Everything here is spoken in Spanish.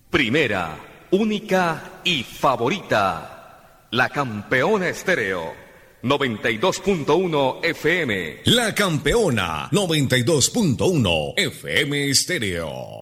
Primera, única y favorita. La Campeona Estéreo. 92.1 FM. La Campeona 92.1 FM Estéreo.